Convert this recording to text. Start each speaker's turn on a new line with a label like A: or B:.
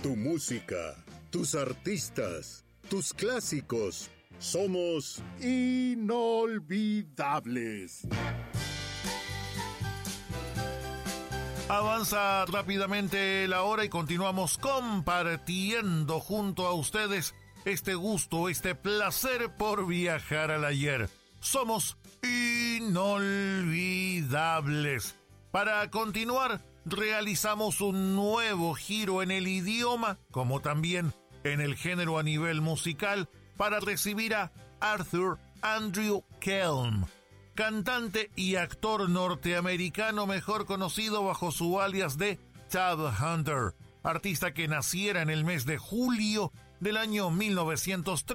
A: Tu música, tus artistas, tus clásicos. Somos inolvidables.
B: Avanza rápidamente la hora y continuamos compartiendo junto a ustedes este gusto, este placer por viajar al ayer. Somos inolvidables. Para continuar, realizamos un nuevo giro en el idioma, como también en el género a nivel musical, para recibir a Arthur Andrew Kelm, cantante y actor norteamericano mejor conocido bajo su alias de Tab Hunter, artista que naciera en el mes de julio del año 1930